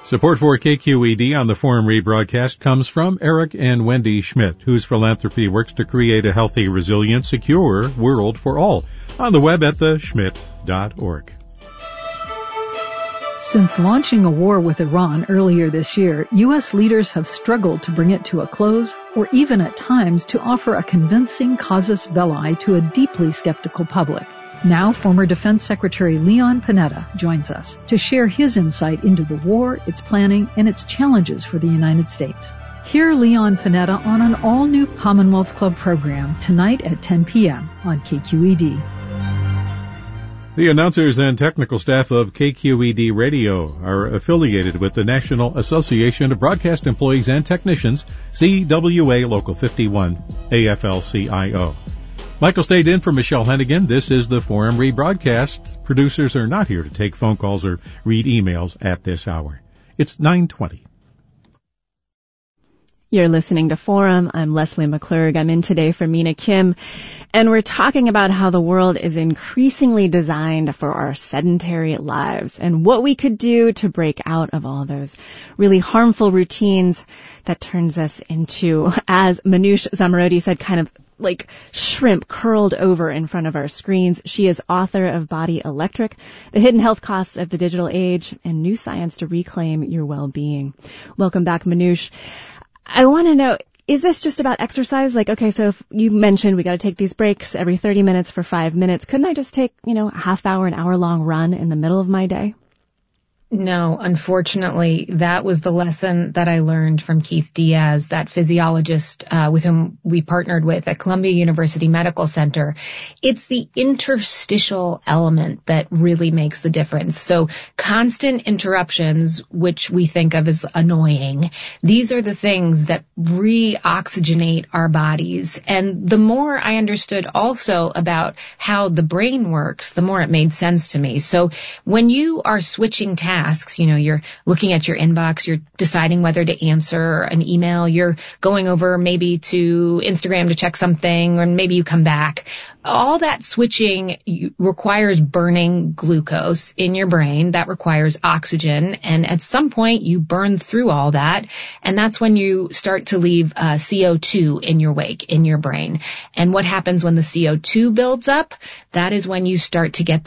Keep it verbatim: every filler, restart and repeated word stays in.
Support for K Q E D on the Forum rebroadcast comes from Eric and Wendy Schmidt, whose philanthropy works to create a healthy, resilient, secure world for all. On the web at the schmidt dot org. Since launching a war with Iran earlier this year, U S leaders have struggled to bring it to a close, or even at times to offer a convincing casus belli to a deeply skeptical public. Now, former Defense Secretary Leon Panetta joins us to share his insight into the war, its planning, and its challenges for the United States. Hear Leon Panetta on an all-new Commonwealth Club program tonight at ten p.m. on K Q E D. The announcers and technical staff of K Q E D Radio are affiliated with the National Association of Broadcast Employees and Technicians, C W A Local fifty-one, A F L C I O. Michael stayed in for Michelle Hennigan. This is the Forum rebroadcast. Producers are not here to take phone calls or read emails at this hour. It's nine twenty. You're listening to Forum. I'm Leslie McClurg. I'm in today for Mina Kim, and we're talking about how the world is increasingly designed for our sedentary lives and what we could do to break out of all those really harmful routines that turns us into, as Manoush Zomorodi said, kind of like shrimp curled over in front of our screens. She is author of Body Electric, The Hidden Health Costs of the Digital Age, and New Science to Reclaim Your Well-Being. Welcome back, Manoush. I want to know, is this just about exercise? Like, okay, so if you mentioned we got to take these breaks every thirty minutes for five minutes, couldn't I just take, you know, a half hour, an hour long run in the middle of my day? No, unfortunately, that was the lesson that I learned from Keith Diaz, that physiologist uh, with whom we partnered with at Columbia University Medical Center. It's the interstitial element that really makes the difference. So constant interruptions, which we think of as annoying, these are the things that re-oxygenate our bodies. And the more I understood also about how the brain works, the more it made sense to me. So when you are switching tasks, Tasks, you know, you're looking at your inbox, you're deciding whether to answer an email, you're going over maybe to Instagram to check something, or maybe you come back. All that switching requires burning glucose in your brain. That requires oxygen. And at some point, you burn through all that. And that's when you start to leave uh, C O two in your wake, in your brain. And what happens when the C O two builds up? That is when you start to get that